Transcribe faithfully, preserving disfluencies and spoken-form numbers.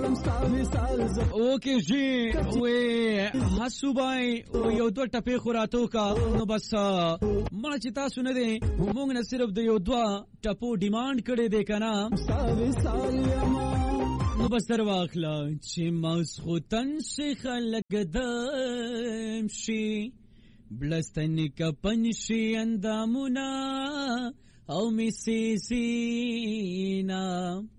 اوکے جی وې حسو بای یو دوه ټپې خوراتو کا نو بس ما چې تاسو نه دي موږ نه صرف د یو دوه ټپو ډیماند کړي دي کنه نو بس در واخلا چې موس خو تن شیخ لګدم شي بلستن کپن شي اندامونه او می سی سینا